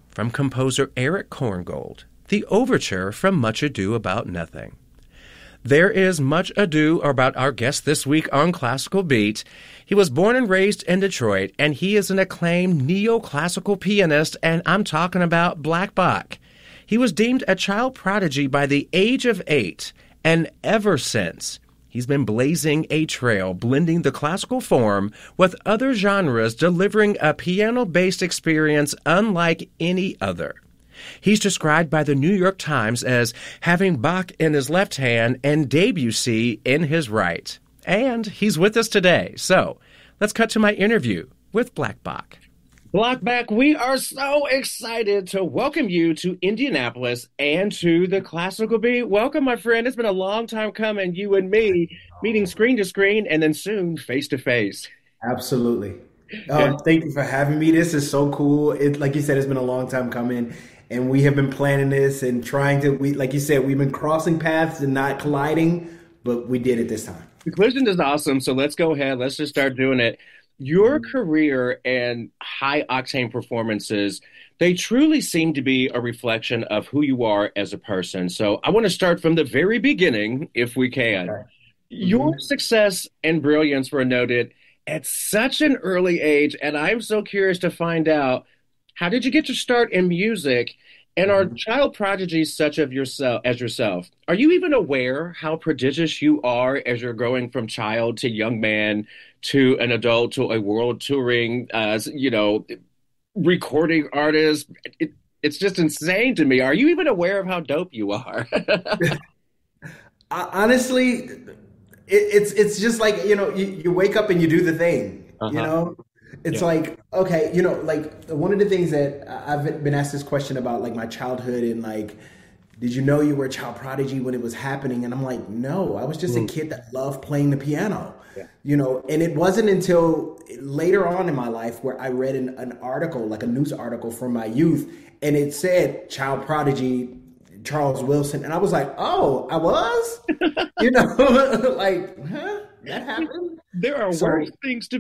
from composer Eric Korngold, the overture from Much Ado About Nothing. There is much ado about our guest this week on Classical Beat. He was born and raised in Detroit, and he is an acclaimed neoclassical pianist, and I'm talking about Black Bach. He was deemed a child prodigy by the age of 8, and ever since, he's been blazing a trail, blending the classical form with other genres, delivering a piano-based experience unlike any other. He's described by the New York Times as having Bach in his left hand and Debussy in his right. And he's with us today. So let's cut to my interview with Black Bach. Black Bach, we are so excited to welcome you to Indianapolis and to the Classical Beat. Welcome, my friend. It's been a long time coming, you and me meeting screen to screen and then soon face to face. Absolutely. Thank you for having me. This is so cool. Like you said, it's been a long time coming. And we have been planning this and trying to, like you said, we've been crossing paths and not colliding, but we did it this time. The collision is awesome, so let's go ahead. Let's just start doing it. Your career and high-octane performances, they truly seem to be a reflection of who you are as a person. So I want to start from the very beginning, if we can. Okay. Your success and brilliance were noted at such an early age, and I'm so curious to find out, how did you get your start in music? And are child prodigies such as yourself, are you even aware how prodigious you are as you're growing from child to young man to an adult to a world touring, recording artist? It's just insane to me. Are you even aware of how dope you are? Honestly, it's just like, you wake up and you do the thing, It's like, okay, like one of the things that I've been asked this question about, like my childhood and like, did you know you were a child prodigy when it was happening? And I'm like, no, I was just a kid that loved playing the piano, and it wasn't until later on in my life where I read an article, like a news article from my youth, and it said child prodigy Charles Wilson. And I was like, oh, I was, like, huh? That happened? There are worse things to